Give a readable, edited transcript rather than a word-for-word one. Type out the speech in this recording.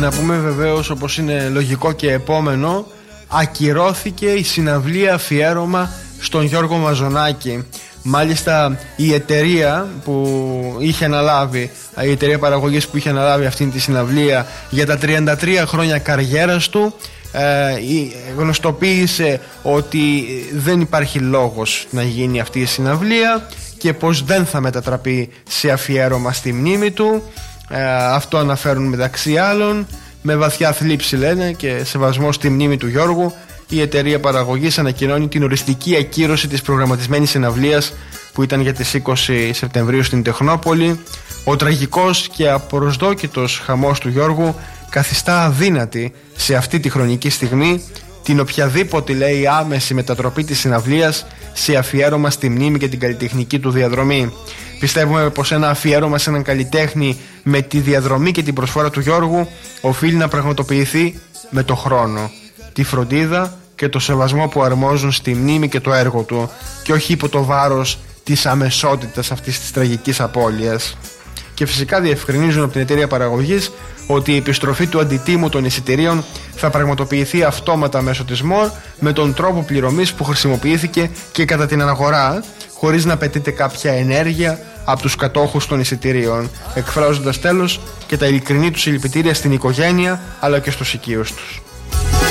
Να πούμε βεβαίως, όπως είναι λογικό και επόμενο, ακυρώθηκε η συναυλία αφιέρωμα στον Γιώργο Μαζονάκη. Μάλιστα η εταιρεία που είχε αναλάβει, η εταιρεία παραγωγής που είχε αναλάβει αυτήν τη συναυλία για τα 33 χρόνια καριέρας του, γνωστοποίησε ότι δεν υπάρχει λόγος να γίνει αυτή η συναυλία και πως δεν θα μετατραπεί σε αφιέρωμα στη μνήμη του. Αυτό αναφέρουν μεταξύ άλλων. Με βαθιά θλίψη, λένε, και σεβασμό στη μνήμη του Γιώργου, η εταιρεία παραγωγής ανακοινώνει την οριστική ακύρωση της προγραμματισμένης συναυλίας που ήταν για τις 20 Σεπτεμβρίου στην Τεχνόπολη. Ο τραγικός και απροσδόκητος χαμός του Γιώργου καθιστά αδύνατη σε αυτή τη χρονική στιγμή την οποιαδήποτε, λέει, άμεση μετατροπή της συναυλίας σε αφιέρωμα στη μνήμη και την καλλιτεχνική του διαδρομή. Πιστεύουμε πως ένα αφιέρωμα σε έναν καλλιτέχνη με τη διαδρομή και την προσφορά του Γιώργου οφείλει να πραγματοποιηθεί με το χρόνο, τη φροντίδα και το σεβασμό που αρμόζουν στη μνήμη και το έργο του, και όχι υπό το βάρος της αμεσότητας αυτής της τραγικής απώλειας. Και φυσικά διευκρινίζουν από την εταιρεία παραγωγής ότι η επιστροφή του αντιτίμου των εισιτηρίων θα πραγματοποιηθεί αυτόματα μέσω της ΜΟΡ με τον τρόπο πληρωμής που χρησιμοποιήθηκε και κατά την αναγορά, χωρίς να απαιτείται κάποια ενέργεια από τους κατόχους των εισιτηρίων, εκφράζοντας τέλος και τα ειλικρινή τους συλληπιτήρια στην οικογένεια αλλά και στους οικείους τους.